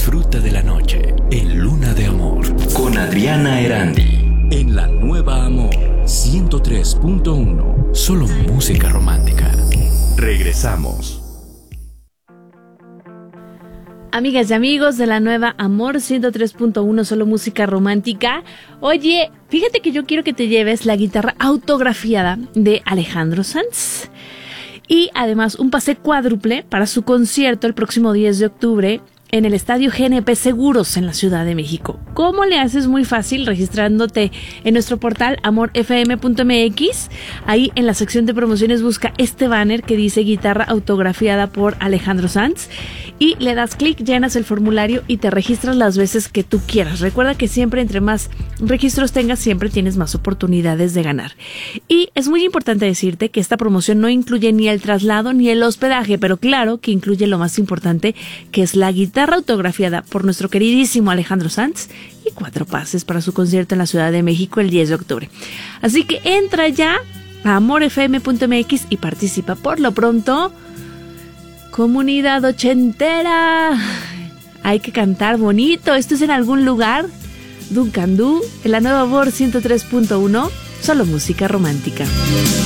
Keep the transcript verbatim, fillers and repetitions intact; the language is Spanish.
Disfruta de la noche en Luna de Amor con Adriana Erandi en la Nueva Amor ciento tres punto uno. Solo música romántica. Regresamos. Amigas y amigos de la Nueva Amor ciento tres punto uno, solo música romántica. Oye, fíjate que yo quiero que te lleves la guitarra autografiada de Alejandro Sanz. Y además un pase cuádruple para su concierto el próximo diez de octubre en el Estadio G N P Seguros en la Ciudad de México. ¿Cómo le haces? Muy fácil, registrándote en nuestro portal amor f m punto m x. Ahí en la sección de promociones busca este banner que dice guitarra autografiada por Alejandro Sanz y le das clic, llenas el formulario y te registras las veces que tú quieras. Recuerda que siempre entre más registros tengas, siempre tienes más oportunidades de ganar. Y es muy importante decirte que esta promoción no incluye ni el traslado ni el hospedaje, pero claro que incluye lo más importante, que es la guitarra autografiada por nuestro queridísimo Alejandro Sanz y cuatro pases para su concierto en la Ciudad de México el diez de octubre. Así que entra ya a amor f m punto m x y participa. Por lo pronto, comunidad ochentera, hay que cantar bonito. Esto es en algún lugar. Duncan Du, en la Nueva Amor ciento tres punto uno, solo música romántica.